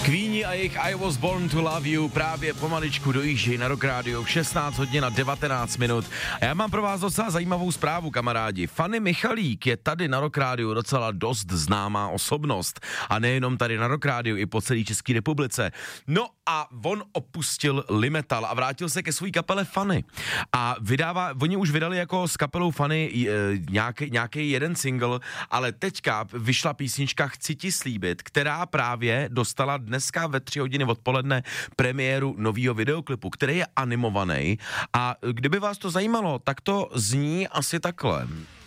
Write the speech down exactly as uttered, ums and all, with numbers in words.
Queeni a jejich I Was Born to Love You právě pomaličku dojíždějí na Rock Radio v šestnáct hodin a devatenáct minut. A já mám pro vás docela zajímavou zprávu, kamarádi. Fanny Michalík je tady na Rock Radio docela dost známá osobnost. A nejenom tady na Rock Radio, i po celé České republice. No a on opustil Limetal a vrátil se ke své kapele Fanny. A vydává, oni už vydali jako s kapelou Fanny e, nějaký, nějaký jeden single, ale teďka vyšla písnička Chci ti slíbit, která právě dostala dneska ve tři hodiny odpoledne premiéru novýho videoklipu, který je animovaný. A kdyby vás to zajímalo, tak to zní asi takhle.